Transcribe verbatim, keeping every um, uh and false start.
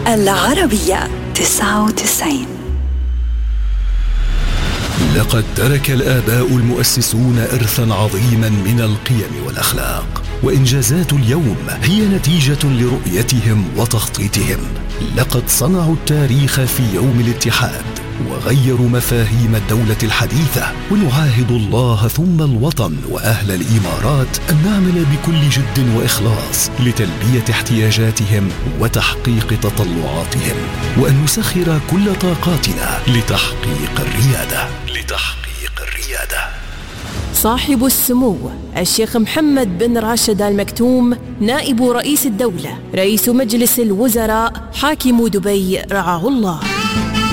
العربية تسعة وتسعين. لقد ترك الآباء المؤسسون إرثاً عظيماً من القيم والأخلاق، وإنجازات اليوم هي نتيجة لرؤيتهم وتخطيطهم. لقد صنعوا التاريخ في يوم الاتحاد وغيروا مفاهيم الدولة الحديثة، ونعاهد الله ثم الوطن وأهل الإمارات أن نعمل بكل جد وإخلاص لتلبية احتياجاتهم وتحقيق تطلعاتهم، وأن نسخر كل طاقاتنا لتحقيق الريادة لتحقيق الريادة. صاحب السمو الشيخ محمد بن راشد آل مكتوم، نائب رئيس الدولة، رئيس مجلس الوزراء، حاكم دبي رعاه الله.